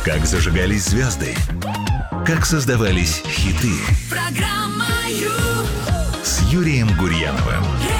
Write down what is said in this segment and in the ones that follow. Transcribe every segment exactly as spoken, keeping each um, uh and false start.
Как зажигались звезды, как создавались хиты. Программа Ю. С Юрием Гурьяновым.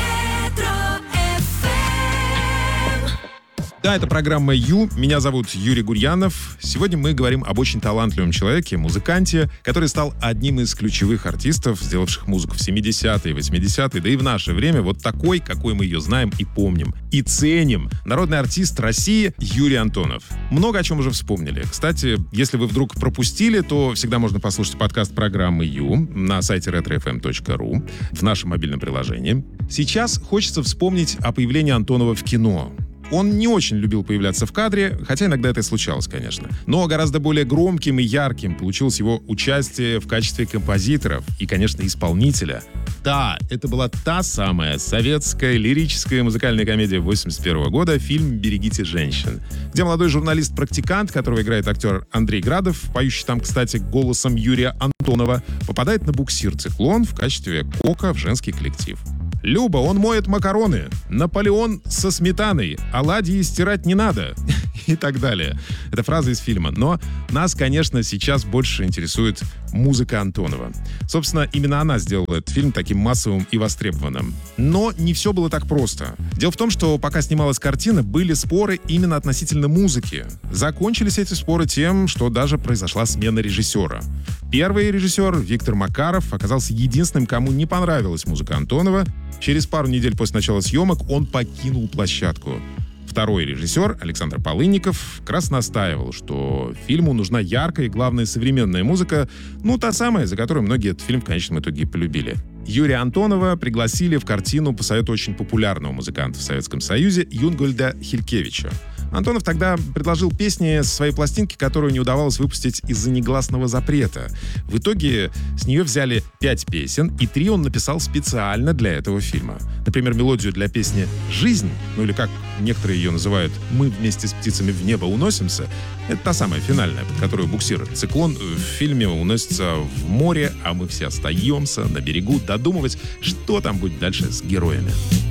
Да, это программа «Ю». Меня зовут Юрий Гурьянов. Сегодня мы говорим об очень талантливом человеке, музыканте, который стал одним из ключевых артистов, сделавших музыку в семидесятые, восьмидесятые, да и в наше время вот такой, какой мы ее знаем и помним. И ценим. Народный артист России Юрий Антонов. Много о чем уже вспомнили. Кстати, если вы вдруг пропустили, то всегда можно послушать подкаст программы «Ю» на сайте ретро эф эм точка ру в нашем мобильном приложении. Сейчас хочется вспомнить о появлении Антонова в кино. Он не очень любил появляться в кадре, хотя иногда это и случалось, конечно. Но гораздо более громким и ярким получилось его участие в качестве композитора и, конечно, исполнителя. Да, это была та самая советская лирическая музыкальная комедия восемьдесят первого года, фильм «Берегите женщин», где молодой журналист-практикант, которого играет актер Андрей Градов, поющий там, кстати, голосом Юрия Антонова, попадает на буксир «Циклон» в качестве кока в женский коллектив. Люба, он моет макароны. Наполеон со сметаной. Оладьи стирать не надо. И так далее. Это фраза из фильма. Но нас, конечно, сейчас больше интересует музыка Антонова. Собственно, именно она сделала этот фильм таким массовым и востребованным. Но не все было так просто. Дело в том, что пока снималась картина, были споры именно относительно музыки. Закончились эти споры тем, что даже произошла смена режиссера. Первый режиссер, Виктор Макаров, оказался единственным, кому не понравилась музыка Антонова. Через пару недель после начала съемок он покинул площадку. Второй режиссер, Александр Полынников, как раз настаивал, что фильму нужна яркая и, главное, современная музыка, ну, та самая, за которую многие этот фильм в конечном итоге полюбили. Юрия Антонова пригласили в картину по совету очень популярного музыканта в Советском Союзе Юнгольда Хилькевича. Антонов тогда предложил песни со своей пластинки, которую не удавалось выпустить из-за негласного запрета. В итоге с нее взяли пять песен, и три он написал специально для этого фильма. Например, мелодию для песни «Жизнь», ну или как некоторые ее называют «Мы вместе с птицами в небо уносимся», это та самая финальная, под которую буксир «Циклон» в фильме уносится в море, а мы все остаемся на берегу додумывать, что там будет дальше с героями.